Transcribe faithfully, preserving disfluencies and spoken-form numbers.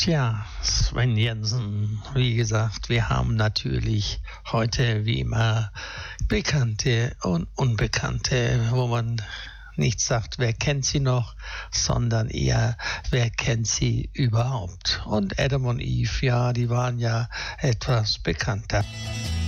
Tja, Sven Jensen, wie gesagt, wir haben natürlich heute wie immer Bekannte und Unbekannte, wo man nicht sagt, wer kennt sie noch, sondern eher, wer kennt sie überhaupt. Und Adam und Eve, ja, die waren ja etwas bekannter.